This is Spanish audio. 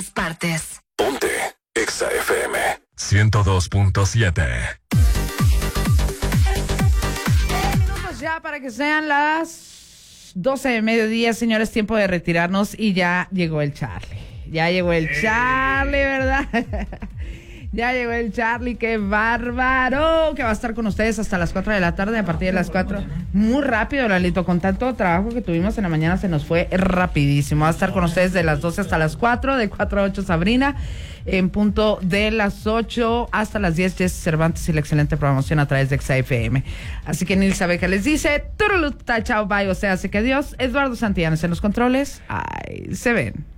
Partes. Ponte Exa FM 102.7. Minutos ya para que sean las 12 de mediodía, señores, tiempo de retirarnos y ya llegó el Charlie. Ya llegó el Charlie, ¿verdad? Ya llegó el Charlie, qué bárbaro, que va a estar con ustedes hasta las 4 de la tarde, a partir de las 4. Muy rápido, Lalito, con tanto trabajo que tuvimos en la mañana se nos fue rapidísimo. Va a estar con ustedes de las 12 hasta las 4, de 4 a 8 Sabrina, en punto de las 8 hasta las 10 Jesse Cervantes y la excelente programación a través de XFM. Así que Nilsa Beca les dice, turuluta, chao, bye, o sea, hace que adiós. Eduardo Santillanes en los controles, ay, se ven.